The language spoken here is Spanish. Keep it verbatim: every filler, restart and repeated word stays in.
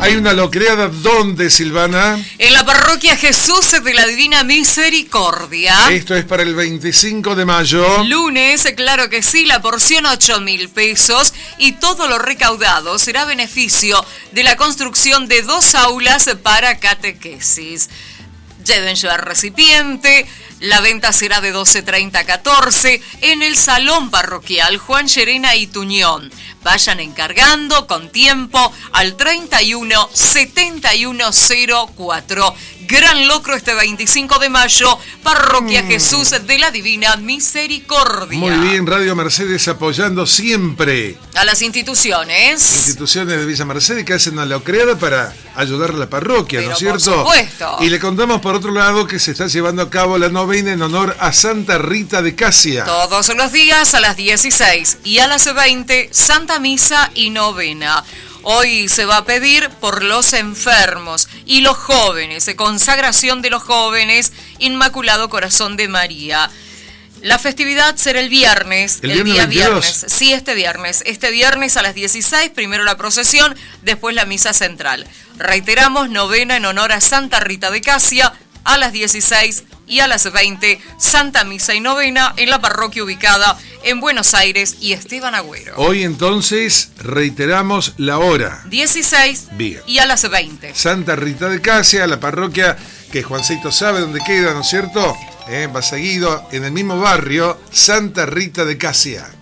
Hay una locreada, ¿dónde, Silvana? En la parroquia Jesús de la Divina Misericordia. Esto es para el veinticinco de mayo. Lunes, claro que sí, la porción ocho mil pesos y todo lo recaudado será beneficio de la construcción de dos aulas para catequesis. Deben llevar recipiente. La venta será de doce treinta a catorce en el Salón Parroquial Juan Llerena y Tuñón. Vayan encargando con tiempo al treinta y uno setenta y uno cero cuatro. Gran locro este veinticinco de mayo, Parroquia mm. Jesús de la Divina Misericordia. Muy bien, Radio Mercedes apoyando siempre a las instituciones. Instituciones de Villa Mercedes que hacen una locreada para ayudar a la parroquia, Pero ¿no es cierto? Por supuesto. Y le contamos por otro lado que se está llevando a cabo la novena en honor a Santa Rita de Casia. Todos los días a las dieciséis y a las veinte, Santa Misa y novena. Hoy se va a pedir por los enfermos y los jóvenes, consagración de los jóvenes, Inmaculado Corazón de María. La festividad será el viernes, el, el viernes día veintidós. viernes. Sí, este viernes. Este viernes a las dieciséis, primero la procesión, después la misa central. Reiteramos, novena en honor a Santa Rita de Casia, a las dieciséis y a las veinte, Santa Misa y novena en la parroquia ubicada en Buenos Aires y Esteban Agüero. Hoy entonces reiteramos la hora. dieciséis Bien. Y a las veinte. Santa Rita de Casia, la parroquia que Juancito sabe dónde queda, ¿no es cierto? Eh, va seguido en el mismo barrio, Santa Rita de Casia.